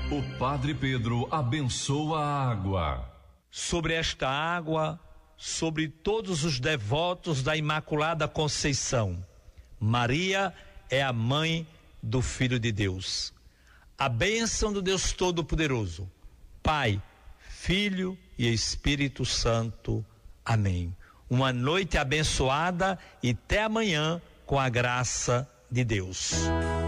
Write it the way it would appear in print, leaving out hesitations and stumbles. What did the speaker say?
O Padre Pedro abençoa a água. Sobre esta água, sobre todos os devotos da Imaculada Conceição. Maria é a mãe do Filho de Deus. A bênção do Deus Todo-Poderoso, Pai, Filho e Espírito Santo. Amém. Uma noite abençoada e até amanhã com a graça de Deus.